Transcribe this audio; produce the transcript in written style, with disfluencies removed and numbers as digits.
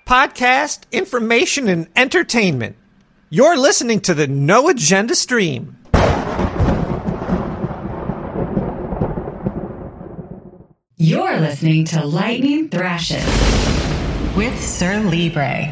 podcast, information, and entertainment. You're listening to the No Agenda Stream. You're listening to Lightning Thrashes with Sir Libre.